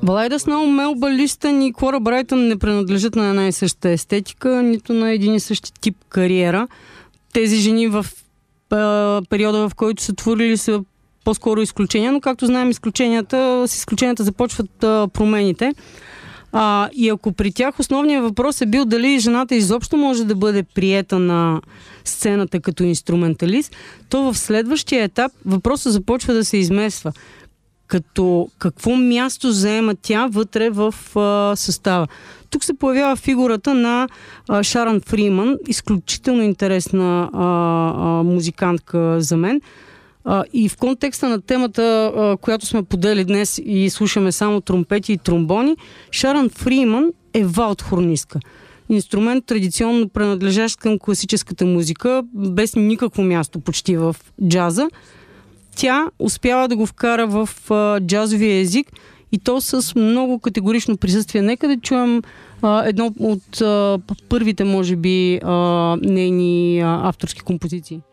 Валайда Сноу, Мелба Листън и Клора Брайтън не принадлежат на една и съща естетика, нито на един и същи тип кариера. Тези жени в периода, в който са творили, са по-скоро изключения, но както знаем, с изключенията започват промените. И ако при тях основният въпрос е бил дали жената изобщо може да бъде приета на сцената като инструменталист, то в следващия етап въпросът започва да се измества. Като какво място заема тя вътре в състава. Тук се появява фигурата на Шарън Фриман, изключително интересна музикантка за мен. И в контекста на темата, която сме подели днес и слушаме само тромпети и тромбони, Шарън Фриман е валдхорнистка. Инструмент традиционно принадлежащ към класическата музика, без никакво място почти в джаза. Тя успява да го вкара в джазовия език и то с много категорично присъствие. Нека да чуем едно от първите, може би, нейни авторски композиции.